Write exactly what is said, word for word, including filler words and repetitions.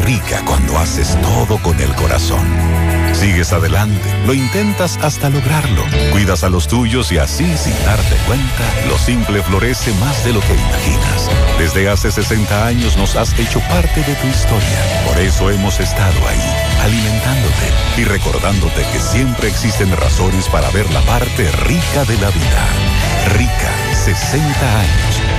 rica cuando haces todo con el corazón. Sigues adelante, lo intentas hasta lograrlo. Cuidas a los tuyos y así, sin darte cuenta, lo simple florece más de lo que imaginas. Desde hace sesenta años nos has hecho parte de tu historia. Por eso hemos estado ahí, alimentándote y recordándote que siempre existen razones para ver la parte rica de la vida. Rica, sesenta años.